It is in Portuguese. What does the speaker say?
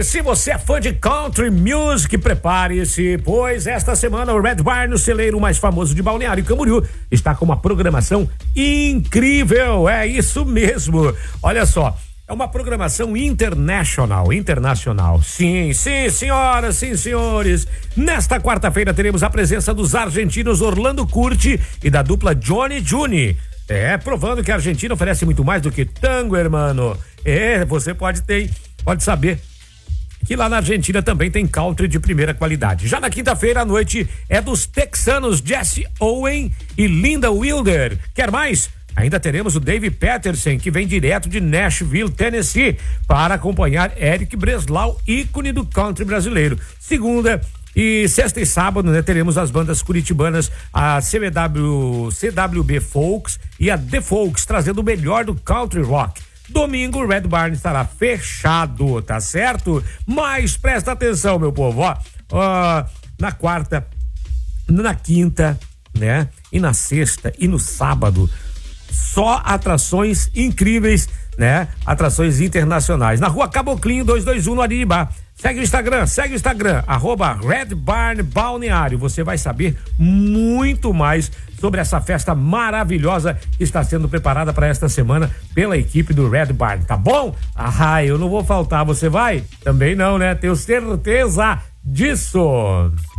E se você é fã de country music, prepare-se, pois esta semana o Red Barn, o celeiro mais famoso de Balneário Camboriú, está com uma programação incrível. É isso mesmo. Olha só. É uma programação internacional. Sim, senhoras, sim, senhores. Nesta quarta-feira teremos a presença dos argentinos Orlando Curti e da dupla Johnny Juni. Provando que a Argentina oferece muito mais do que tango, hermano. Você pode saber que lá na Argentina também tem country de primeira qualidade. Já na quinta-feira à noite é dos texanos Jesse Owen e Linda Wilder. Quer mais? Ainda teremos o Dave Peterson, que vem direto de Nashville, Tennessee, para acompanhar Eric Breslau, ícone do country brasileiro. Segunda e sexta e sábado, né, teremos as bandas curitibanas, a CWB Folks e a The Folks, trazendo o melhor do country rock. Domingo, o Red Barn estará fechado, tá certo? Mas presta atenção, meu povo, na quarta, na quinta, né, e na sexta e no sábado, só atrações incríveis, né? Atrações internacionais. Na rua Caboclinho 221 no Ariribá. Segue o Instagram, @Red Barn Balneário. Você vai saber muito mais sobre essa festa maravilhosa que está sendo preparada para esta semana pela equipe do Red Barn, tá bom? Eu não vou faltar, você vai? Também não, né? Tenho certeza disso.